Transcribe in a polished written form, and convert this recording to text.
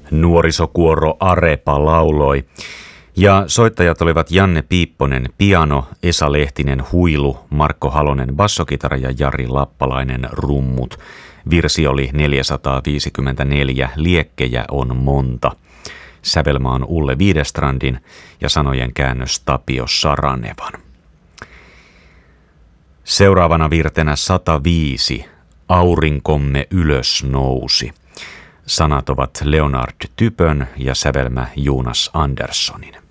Nuorisokuoro Arepa lauloi. Ja soittajat olivat Janne Piipponen piano, Esa Lehtinen huilu, Markko Halonen bassokitara ja Jari Lappalainen rummut. Virsi oli 454, liekkejä on monta. Sävelmä on Ulle Viidestrandin ja sanojen käännös Tapio Saranevan. Seuraavana virtenä 105. Aurinkomme ylös nousi. Sanat ovat Leonard Typön ja sävelmä Jonas Anderssonin.